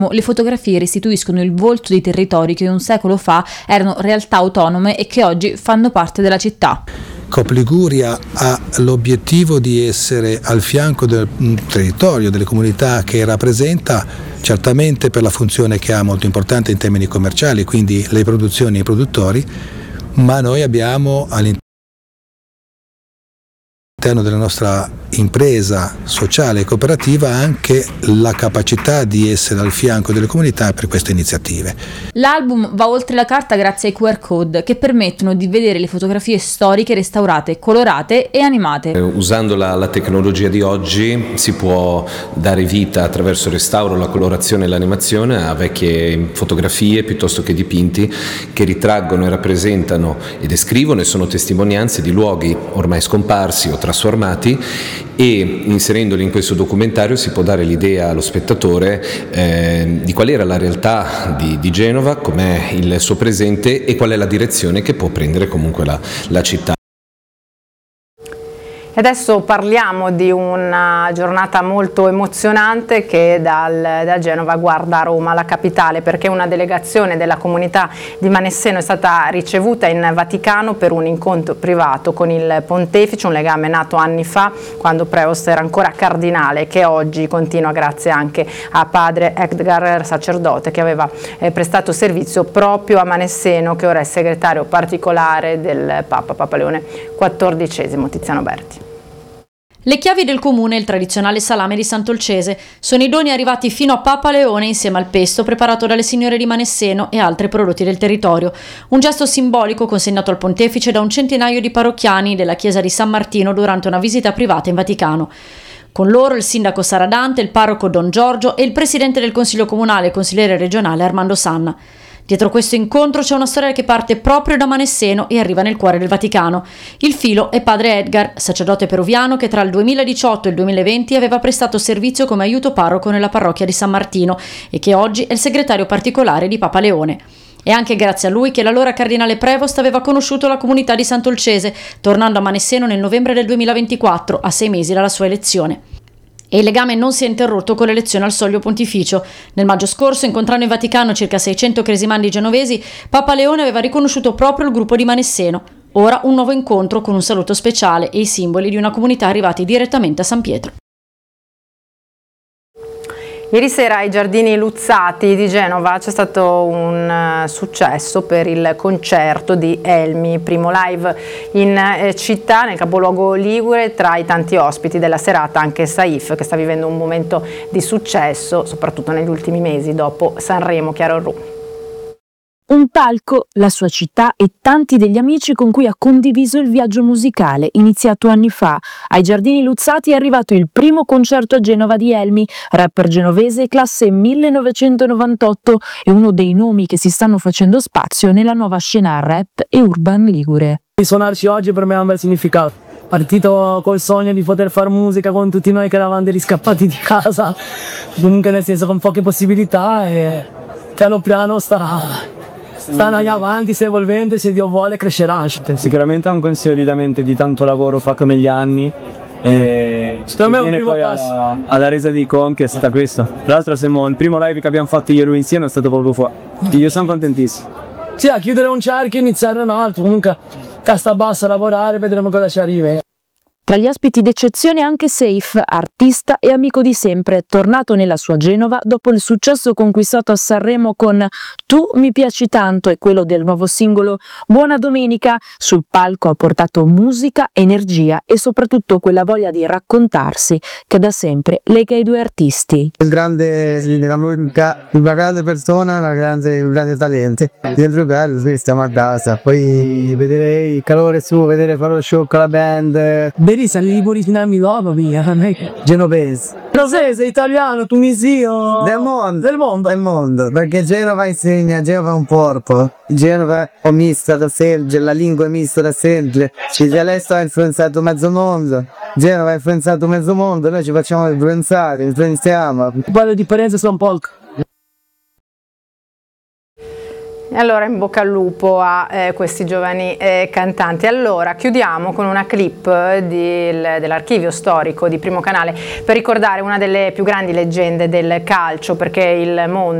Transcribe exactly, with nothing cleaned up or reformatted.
Le fotografie restituiscono il volto di territori che un secolo fa erano realtà autonome e che oggi fanno parte della città. Coop Liguria ha l'obiettivo di essere al fianco del territorio, delle comunità che rappresenta, certamente per la funzione che ha molto importante in termini commerciali, quindi le produzioni e i produttori, ma noi abbiamo all'interno della nostra impresa sociale e cooperativa anche la capacità di essere al fianco delle comunità per queste iniziative. L'album va oltre la carta grazie ai Q R code che permettono di vedere le fotografie storiche restaurate, colorate e animate. Usando la, la tecnologia di oggi si può dare vita attraverso il restauro, la colorazione e l'animazione a vecchie fotografie piuttosto che dipinti che ritraggono e rappresentano e descrivono e sono testimonianze di luoghi ormai scomparsi o trasformati, e inserendoli in questo documentario si può dare l'idea allo spettatore eh, di qual era la realtà di, di Genova, com'è il suo presente e qual è la direzione che può prendere comunque la, la città. E adesso parliamo di una giornata molto emozionante che dal, da Genova guarda Roma, la capitale, perché una delegazione della comunità di Manesseno è stata ricevuta in Vaticano per un incontro privato con il pontefice, un legame nato anni fa quando Prevost era ancora cardinale, che oggi continua grazie anche a padre Edgar, sacerdote che aveva eh, prestato servizio proprio a Manesseno, che ora è segretario particolare del Papa, Papa Leone quattordicesimo. Tiziano Berti. Le chiavi del comune e il tradizionale salame di Sant'Olcese sono i doni arrivati fino a Papa Leone insieme al pesto preparato dalle signore di Manesseno e altri prodotti del territorio. Un gesto simbolico consegnato al pontefice da un centinaio di parrocchiani della chiesa di San Martino durante una visita privata in Vaticano. Con loro il sindaco Sara Dante, il parroco Don Giorgio e il presidente del consiglio comunale e consigliere regionale Armando Sanna. Dietro questo incontro c'è una storia che parte proprio da Manesseno e arriva nel cuore del Vaticano. Il filo è padre Edgar, sacerdote peruviano che tra il duemiladiciotto e il duemilaventi aveva prestato servizio come aiuto parroco nella parrocchia di San Martino e che oggi è il segretario particolare di Papa Leone. È anche grazie a lui che l'allora cardinale Prevost aveva conosciuto la comunità di Sant'Olcese, tornando a Manesseno nel novembre del duemilaventiquattro, a sei mesi dalla sua elezione. E il legame non si è interrotto con l'elezione al soglio pontificio. Nel maggio scorso, incontrando in Vaticano circa seicento cresimandi genovesi, Papa Leone aveva riconosciuto proprio il gruppo di Manesseno. Ora un nuovo incontro con un saluto speciale e i simboli di una comunità arrivati direttamente a San Pietro. Ieri sera ai Giardini Luzzati di Genova c'è stato un uh, successo per il concerto di Elmi, primo live in eh, città, nel capoluogo ligure. Tra i tanti ospiti della serata anche Saif, che sta vivendo un momento di successo, soprattutto negli ultimi mesi dopo Sanremo. Chiaro Ru. Un palco, la sua città e tanti degli amici con cui ha condiviso il viaggio musicale iniziato anni fa. Ai Giardini Luzzati è arrivato il primo concerto a Genova di Elmi, rapper genovese classe millenovecentonovantotto e uno dei nomi che si stanno facendo spazio nella nuova scena rap e urban ligure. Suonarci oggi per me ha un bel significato. Partito col sogno di poter fare musica con tutti noi che eravamo dei riscappati di casa, comunque nel senso con poche possibilità, e piano piano sta... stanno avanti, se evolvente, se Dio vuole crescerà. Sicuramente è un consolidamento di tanto lavoro fatto negli anni e secondo me è un primo passo. Alla, alla resa di conti è stata questa. Tra l'altro siamo, il primo live che abbiamo fatto ieri insieme è stato proprio qua. Io sono contentissimo. Sì, a chiudere un cerchio e iniziare un altro, comunque casta bassa, lavorare, vedremo cosa ci arriva. Tra gli ospiti d'eccezione anche Saif, artista e amico di sempre, tornato nella sua Genova dopo il successo conquistato a Sanremo con Tu mi piaci tanto e quello del nuovo singolo Buona Domenica. Sul palco ha portato musica, energia e soprattutto quella voglia di raccontarsi che da sempre lega i due artisti. Il grande, la musica, una grande persona, una grande, un grande talento. Dentro bello, sì, stiamo a casa. Poi vedere il calore suo, vedere fare lo show con la band. Berisa, li originali dopo, via. Genovese. Genovese, italiano, tunisino. Del mondo. Del mondo. Del mondo. Perché Genova insegna, Genova è un corpo. Genova è mista da sempre, la lingua è mista da sempre. Il dialetto ha influenzato mezzo mondo. Genova ha influenzato mezzo mondo, noi ci facciamo influenzare, influenziamo. Un po' di differenze sono poco. E allora in bocca al lupo a eh, questi giovani eh, cantanti. Allora chiudiamo con una clip di, dell'archivio storico di Primo Canale per ricordare una delle più grandi leggende del calcio, perché il mondo